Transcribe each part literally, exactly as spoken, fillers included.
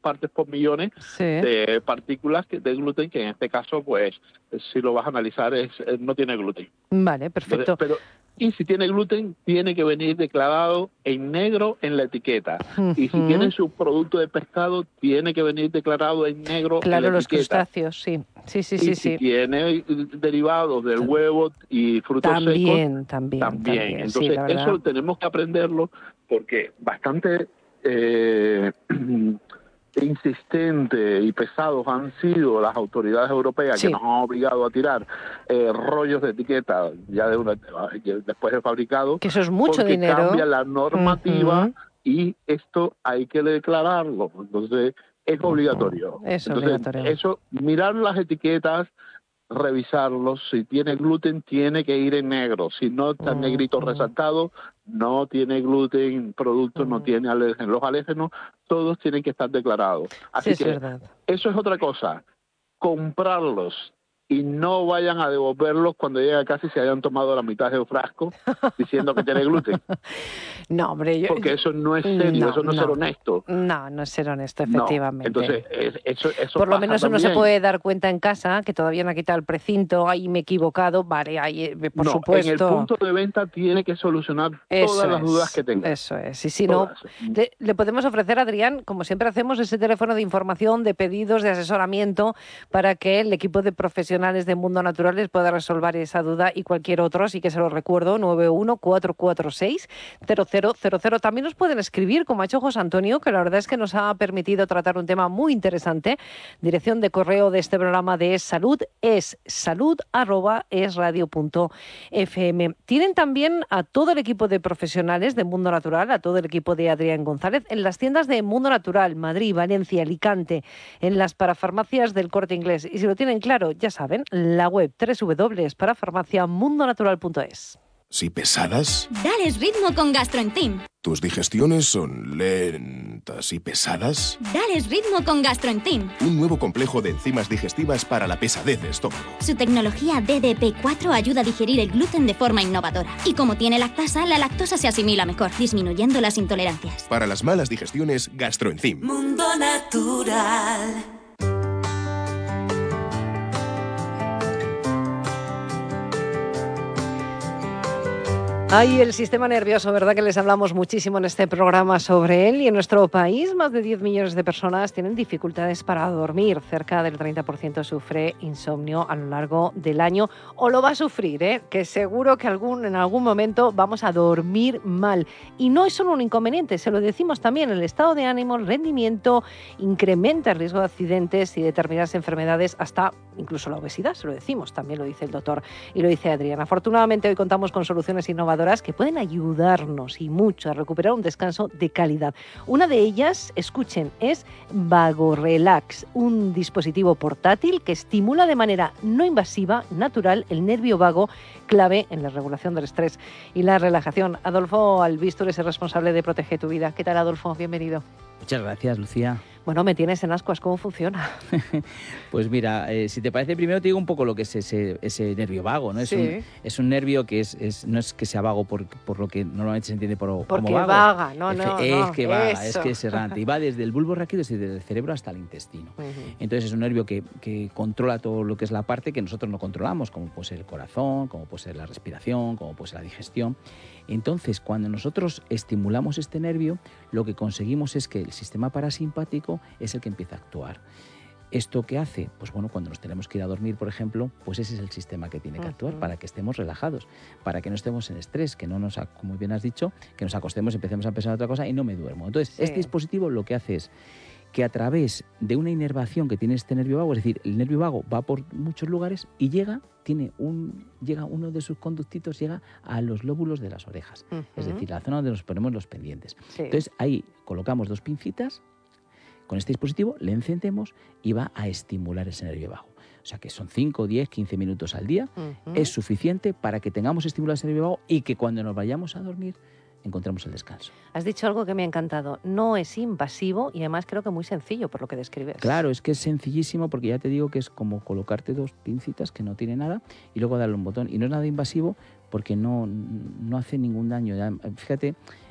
partes por millones sí. de partículas que- de gluten, que en este caso, pues, si lo vas a analizar, es, es- no tiene gluten. Vale, perfecto. Entonces, pero, y si tiene gluten, tiene que venir declarado en negro en la etiqueta. Y si Ujú. tiene su producto de pescado, tiene que venir declarado en negro en Claro, la los etiqueta. crustáceos, sí. Sí, sí, Y sí, si sí. tiene derivados del huevo y frutos secos, También, también, también. también. Sí, Entonces, la verdad. eso tenemos que aprenderlo porque bastante eh, insistente y pesados han sido las autoridades europeas Sí. que nos han obligado a tirar eh, rollos de etiqueta ya de una, después de fabricado, Que eso es mucho porque dinero. cambia la normativa Ujú. y esto hay que declararlo. Entonces, es obligatorio. Es Entonces, obligatorio. eso, mirar las etiquetas, revisarlos, si tiene gluten tiene que ir en negro, si no está en negrito Ujú. resaltado, no tiene gluten, producto no Ujú. tiene alérgenos, los alérgenos todos tienen que estar declarados. Sí, Así es que verdad. eso es otra cosa, comprarlos y no vayan a devolverlos cuando lleguen a casa y se hayan tomado la mitad de un frasco diciendo que tiene gluten, No, hombre, yo... porque yo- eso no es serio, No, eso no es ser no. honesto. No, no es ser honesto, No, efectivamente. entonces es- eso, eso Por lo pasa menos uno se también. puede dar cuenta en casa que todavía no ha quitado el precinto, ahí me he equivocado, vale, ahí, eh, por No, en el supuesto. punto de venta tiene que solucionar Eso todas las dudas es, que tenga. eso es. Y si no, Todas. le, le podemos ofrecer, Adrián, como siempre hacemos, ese teléfono de información, de pedidos, de asesoramiento, para que el equipo de profesionales de Mundo Natural les pueda resolver esa duda y cualquier otro. Así que se lo recuerdo, nueve uno cuatro cuatro seis cero cero cero cero. También nos pueden escribir, como ha hecho José Antonio, que la verdad es que nos ha permitido tratar un tema muy interesante. Dirección de correo de este programa de Es Salud es salud arroba esradio punto f m. Tienen también a todo el equipo de profesionales de Mundo Natural, a todo el equipo de Adrián González, en las tiendas de Mundo Natural, Madrid, Valencia, Alicante, en las parafarmacias del Corte Inglés. Y si lo tienen claro, ya saben, la web doble u doble u doble u punto parafarmacia mundo natural punto es. Si pesadas, Dales ritmo con GastroEnzyme. tus digestiones son lentas y pesadas. Dales ritmo con GastroEnzyme. Un nuevo complejo de enzimas digestivas para la pesadez de estómago. Su tecnología D D P cuatro ayuda a digerir el gluten de forma innovadora. Y como tiene lactasa, la lactosa se asimila mejor, disminuyendo las intolerancias. Para las malas digestiones, GastroEnzyme. Mundo Natural. Ay, el sistema nervioso, ¿verdad? Que les hablamos muchísimo en este programa sobre él. Y en nuestro país, más de diez millones de personas tienen dificultades para dormir. Cerca del treinta por ciento sufre insomnio a lo largo del año. O lo va a sufrir, ¿eh? Que seguro que algún, en algún momento vamos a dormir mal. Y no es solo un inconveniente, se lo decimos también. El estado de ánimo, el rendimiento, incrementa el riesgo de accidentes y determinadas enfermedades, hasta incluso la obesidad, se lo decimos. También lo dice el doctor y lo dice Adrián. Afortunadamente, hoy contamos con soluciones innovadoras que pueden ayudarnos y mucho a recuperar un descanso de calidad. Una de ellas, escuchen, es VagoRelax, un dispositivo portátil que estimula de manera no invasiva, natural, el nervio vago, clave en la regulación del estrés y la relajación. Adolfo Albistur es el responsable de Protege tu Vida. ¿Qué tal, Adolfo? Bienvenido. Muchas gracias, Lucía. Bueno, me tienes en ascuas, ¿cómo funciona? Pues mira, eh, si te parece, primero te digo un poco lo que es ese, ese nervio vago, ¿no? Es, Sí. un, es un nervio que es, es no es que sea vago por, por lo que normalmente se entiende por, Porque como vago. vaga, no, es, no, es no, que vaga, eso. es que es errante. Y va desde el bulbo raquídeo, desde el cerebro hasta el intestino. Uh-huh. Entonces es un nervio que, que controla todo lo que es la parte que nosotros no controlamos, como puede ser el corazón, como puede ser la respiración, como puede ser la digestión. Entonces, cuando nosotros estimulamos este nervio, lo que conseguimos es que el sistema parasimpático es el que empieza a actuar. ¿Esto qué hace? Pues bueno, cuando nos tenemos que ir a dormir, por ejemplo, pues ese es el sistema que tiene que actuar, Uh-huh. para que estemos relajados, para que no estemos en estrés, que no nos, como bien has dicho, que nos acostemos, empecemos a pensar en otra cosa y no me duermo. Entonces, Sí. este dispositivo lo que hace es que a través de una inervación que tiene este nervio vago, es decir, el nervio vago va por muchos lugares y llega, tiene un, llega uno de sus conductitos, llega a los lóbulos de las orejas, Uh-huh. es decir, la zona donde nos ponemos los pendientes. Sí. Entonces ahí colocamos dos pincitas, con este dispositivo le encendemos y va a estimular ese nervio vago. O sea que son cinco, diez, quince minutos al día, Uh-huh. es suficiente para que tengamos estimulado ese nervio vago y que cuando nos vayamos a dormir encontremos el descanso. Has dicho algo que me ha encantado. No es invasivo y además creo que muy sencillo por lo que describes. Claro, es que es sencillísimo porque ya te digo que es como colocarte dos pincitas que no tiene nada y luego darle un botón. Y no es nada invasivo porque no, no hace ningún daño. Ya, fíjate,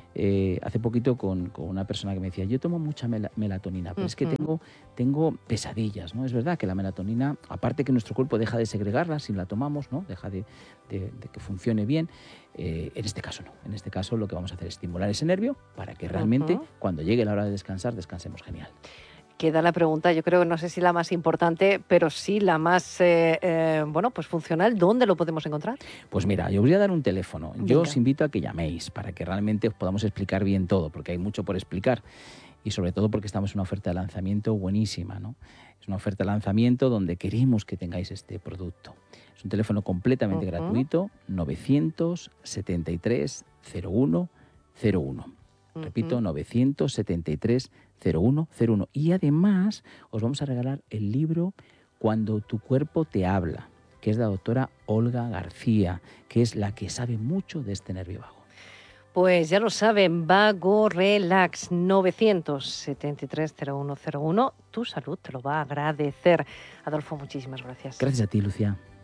eh, hace poquito con, con una persona que me decía, yo tomo mucha mel melatonina, pero uh-huh. es que tengo, tengo pesadillas, ¿no? Es verdad que la melatonina, aparte que nuestro cuerpo deja de segregarla si la tomamos, ¿no? Deja de, de, de que funcione bien, eh, en este caso no. En este caso lo que vamos a hacer es estimular ese nervio para que realmente uh-huh. cuando llegue la hora de descansar, descansemos genial. Queda la pregunta, yo creo que no sé si la más importante, pero sí la más eh, eh, bueno, pues funcional. ¿Dónde lo podemos encontrar? Pues mira, yo os voy a dar un teléfono. Venga. Yo os invito a que llaméis para que realmente os podamos explicar bien todo, porque hay mucho por explicar y sobre todo porque estamos en una oferta de lanzamiento buenísima, ¿no? Es una oferta de lanzamiento donde queremos que tengáis este producto. Es un teléfono completamente uh-huh. gratuito, novecientos setenta y tres cero uno cero uno. Repito, uh-huh. novecientos setenta y tres cero uno cero uno. Y además os vamos a regalar el libro Cuando tu cuerpo te habla, que es de la doctora Olga García, que es la que sabe mucho de este nervio vago. Pues ya lo saben, Vago Relax, novecientos setenta y tres cero uno cero uno. Tu salud te lo va a agradecer. Adolfo, muchísimas gracias. Gracias a ti, Lucía.